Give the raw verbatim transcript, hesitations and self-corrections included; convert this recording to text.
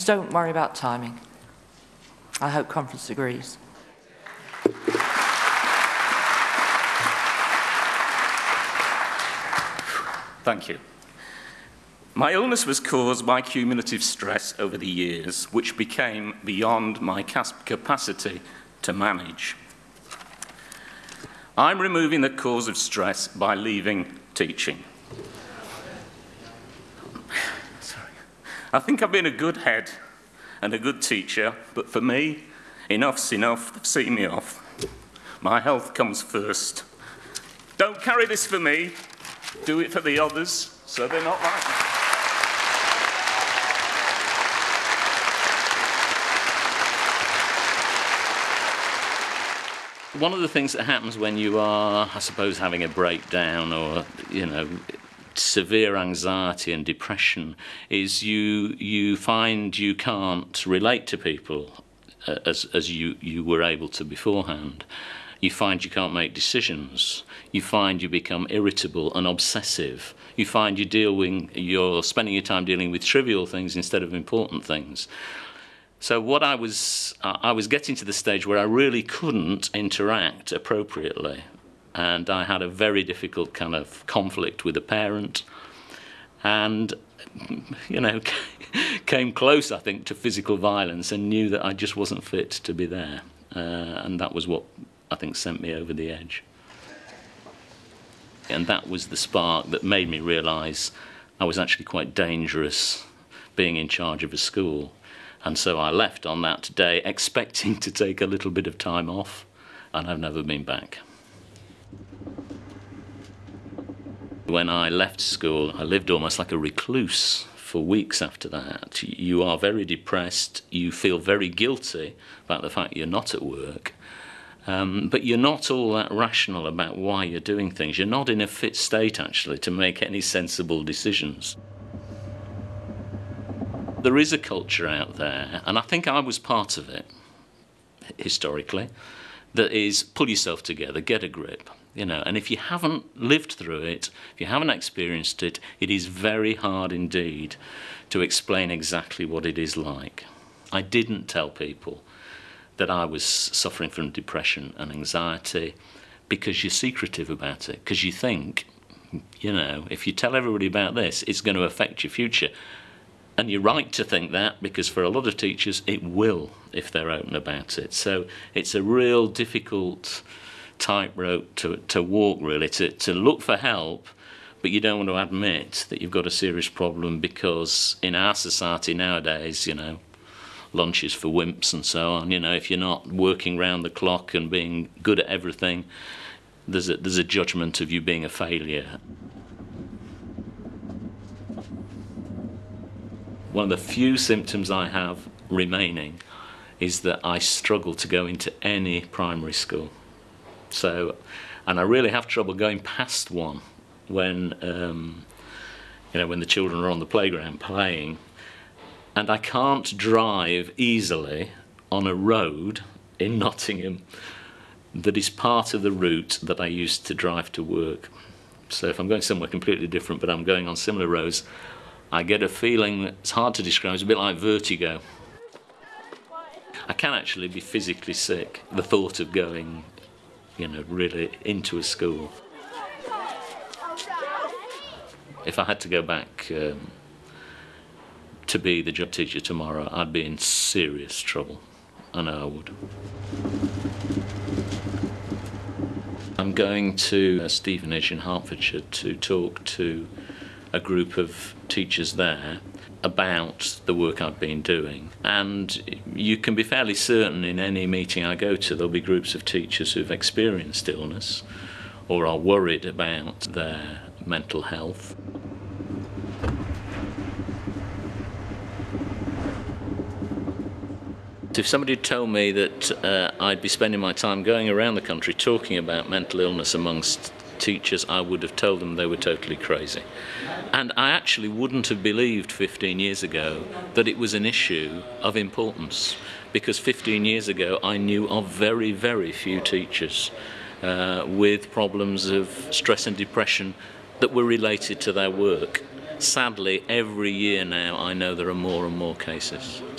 don't worry about timing. I hope conference agrees. Thank you. My illness was caused by cumulative stress over the years, which became beyond my capacity to manage. I'm removing the cause of stress by leaving teaching. Sorry. I think I've been a good head and a good teacher, but for me, enough's enough. They've seen me off. My health comes first. Don't carry this for me. Do it for the others, so they're not like me. One of the things that happens when you are, I suppose, having a breakdown or, you know, severe anxiety and depression is you you find you can't relate to people as as you you were able to beforehand. You find you can't make decisions. You find you become irritable and obsessive. You find you dealing you're spending your time dealing with trivial things instead of important things. So what I was, uh, I was getting to the stage where I really couldn't interact appropriately, and I had a very difficult kind of conflict with a parent, and, you know, came close, I think, to physical violence, and knew that I just wasn't fit to be there, uh, and that was what I think sent me over the edge. And that was the spark that made me realise I was actually quite dangerous being in charge of a school. And so I left on that day expecting to take a little bit of time off, and I've never been back. When I left school, I lived almost like a recluse for weeks after that. You are very depressed, you feel very guilty about the fact you're not at work, um, but you're not all that rational about why you're doing things. You're not in a fit state, actually, to make any sensible decisions. There is a culture out there, and I think I was part of it, historically, that is pull yourself together, get a grip, you know, and if you haven't lived through it, if you haven't experienced it, it is very hard indeed to explain exactly what it is like. I didn't tell people that I was suffering from depression and anxiety because you're secretive about it, because you think, you know, if you tell everybody about this, it's going to affect your future. And you're right to think that, because for a lot of teachers it will if they're open about it. So it's a real difficult tightrope to, to walk, really, to, to look for help, but you don't want to admit that you've got a serious problem, because in our society nowadays, you know, lunch is for wimps and so on. You know, if you're not working round the clock and being good at everything, there's a, there's a judgment of you being a failure. One of the few symptoms I have remaining is that I struggle to go into any primary school. So, and I really have trouble going past one when, um, you know, when the children are on the playground playing. And I can't drive easily on a road in Nottingham that is part of the route that I used to drive to work. So if I'm going somewhere completely different, but I'm going on similar roads, I get a feeling that's hard to describe. It's a bit like vertigo. I can actually be physically sick. The thought of going, you know, really into a school. If I had to go back um, to be the job teacher tomorrow, I'd be in serious trouble. I know I would. I'm going to Stevenage in Hertfordshire to talk to a group of teachers there about the work I've been doing, and you can be fairly certain in any meeting I go to there'll be groups of teachers who've experienced illness or are worried about their mental health. If somebody had told me that uh, I'd be spending my time going around the country talking about mental illness amongst teachers, I would have told them they were totally crazy. And I actually wouldn't have believed fifteen years ago that it was an issue of importance, because fifteen years ago I knew of very, very few teachers uh, with problems of stress and depression that were related to their work. Sadly, every year now I know there are more and more cases.